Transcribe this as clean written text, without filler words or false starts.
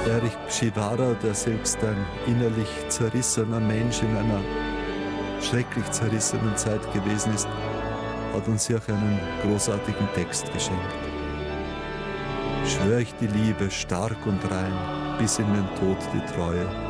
Erich Pschiwara, der selbst ein innerlich zerrissener Mensch in einer schrecklich zerrissenen Zeit gewesen ist, hat uns hier auch einen großartigen Text geschenkt. Schwör ich die Liebe stark und rein, bis in den Tod die Treue.